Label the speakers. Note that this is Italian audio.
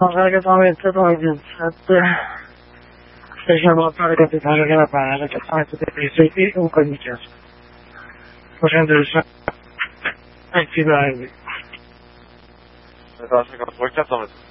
Speaker 1: Praticamente noi 17 facciamo a fare capitale che la paga, che fa tutti i siti un quindicesimo. Facendo il e fidare.
Speaker 2: Aspetta, che cazzo